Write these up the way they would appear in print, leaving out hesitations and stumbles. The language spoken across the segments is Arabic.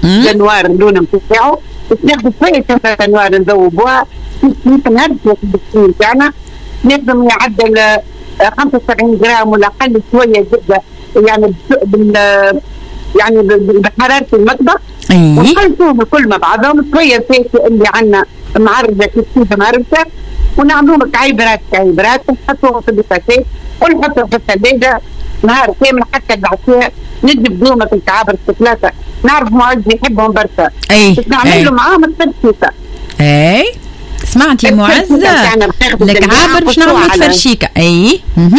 الانوار اللون نتاعو، ناخذ شويه انوار نذوبوها نهرسوا بالسكين تاعنا، نخدم يعدل 75 جرام ولا اقل شويه زبده يعني يعني بحراره المطبخ. ونخلطوهم الكل مع بعضهم شويه زيت اللي عندنا معرضه كيف معرضه، ونعملوهم كعيبرات نحطوهم في البوتاجاز ونحطوهم في الثلاجه نهار كامل حتى العشاء. نجيب دومة الكعابر الثلاثه، نعرف معز يحبهم برشا بس نعمل له معاهم الترشيكه. سمعتي معز الكعابر باش نعملوا تفرشيكه. اي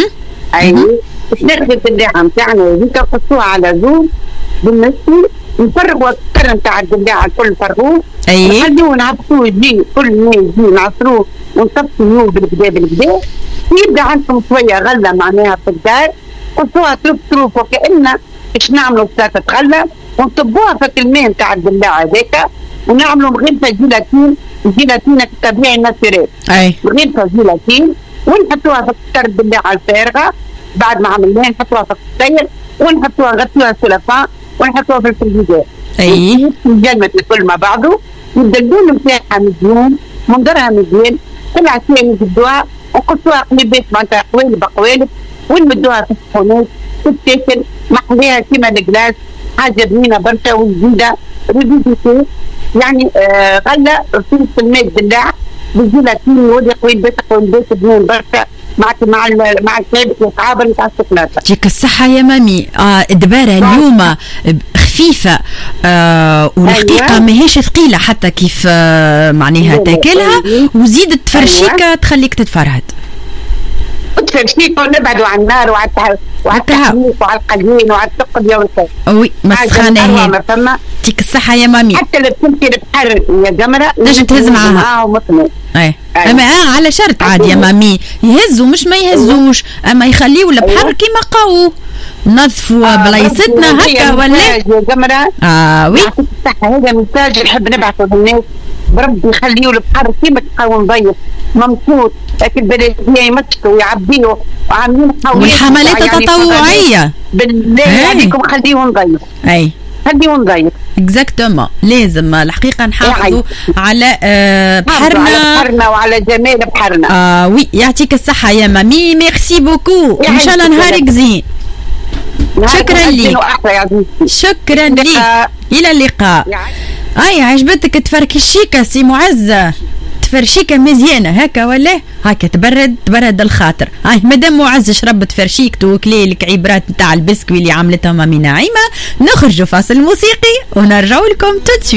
باش ناخذ الدلاعه نتاعنا هذيك نقصوها على زوم بالنسبه، نفرغوا الكر نتاع الدلاعه الكل نفرغوه، نخليوه نعبسوه يجي كل ما يجي نعصروه ونصفيوه بالكدا يبدا عندكم شويه غله معناها في الدار، قصوها تروف وكأننا باش نعملوا ثلاثه غله ونصبوها في الماء نتاع الدلاعه هذاك، ونعملوا مغرفه جيلاتين الطبيعي الناتوريل. مغرفه جيلاتين ونحطوها في الكر الدلاعه الفارغه بعد ما عملناها، نحطوها في السير ونحطوها نغطيوها سلفان ونحطوها في الفريزر. نجمد الكل مع بعضه، يبدا اللون نتاعها مزيان منظرها مزيان، كل عشيه نجدوها ونقصوها قليبات معناتها قوالب ونمدوها في الصحونات تتاكل محليها كيما الكلاس، حاجه بنينه برشا وجديده ريديتي يعني غله في الماء الدلاع بالجيلاتين ودي قوالبات بنين برشا مع الكعابر والكعابر نتاع الشوكولاته. يعطيك الصحة يا مامي. الدبارة اليوم خفيفة والحقيقة ماهيش ثقيلة حتى كيف معناها تاكلها، وزيد التفرشيكة تخليك تتفرهد. التفرشيكة ونبعدوا عن النار وعلى التحميص وعلى القليل وعلى التقضية والكل. وي مسخانة هي. يعطيك الصحة يا مامي. حتى لو تمشي البحر يا جمرة تنجم تهز معاها. اما على شرط عاد يا مامي يهزوا مش ما يهزوش، اما يخليوا البحر كيما قاو نظفوا بلايصتنا هكا ولا يا جمرة. وي الصحة هذا مزاج نحب نبعثه للناس بربي يخليوا البحر كيما قاو نظيف ممسوط، لكن البلدية يمسكوا ويعبيوا وعاملين والحملات التطوعية بالله عليكم خليهم نظيف. خليهم نظيف اكزاكتومون، لازم الحقيقه نحافظوا على بحرنا وعلى جمال بحرنا. وي يعطيك الصحه يا مامي، ميرسي بوكو، ان شاء الله نهارك زين. شكرا لك. شكرا لك، الى اللقاء. عجبتك تفركشيكه سي معزه؟ تفرشيكه مزيانه هكا ولا هكا تبرد الخاطر. مادام معز شربت فرشيكته وكلي الكعيبرات نتاع البسكوي اللي عملتها مامي نعيمه، نخرجوا فاصل موسيقي ونرجعوا لكم تدسوي.